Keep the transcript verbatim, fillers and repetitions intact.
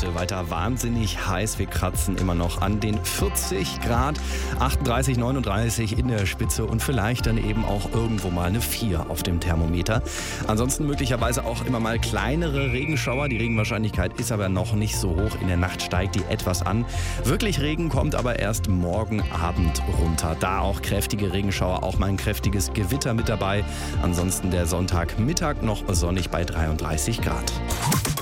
heute weiter wahnsinnig heiß. Wir kratzen immer noch an den vierzig Grad, achtunddreißig, neununddreißig in der Spitze und vielleicht dann eben auch irgendwo mal eine vier auf dem Thermometer. Ansonsten möglicherweise auch immer mal kleinere Regenschauer. Die Regenwahrscheinlichkeit ist aber noch nicht so hoch. In der Nacht steigt die etwas an. Wirklich Regen kommt aber erst morgen Abend runter. Da auch kräftige Regenschauer, auch mal ein kräftiges Gewitter mit dabei. Ansonsten der Sonntagmittag noch sonnig bei dreiunddreißig Grad.